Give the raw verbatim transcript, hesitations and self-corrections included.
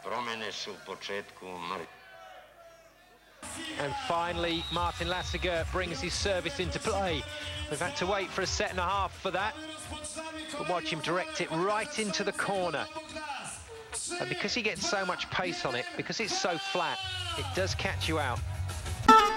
Promjene su u početku mrtve. And finally, Martin Lasaga brings his service into play. We've had to wait for a set and a half for that. But watch him direct it right into the corner. And because he gets so much pace on it, because it's so flat, it does catch you out.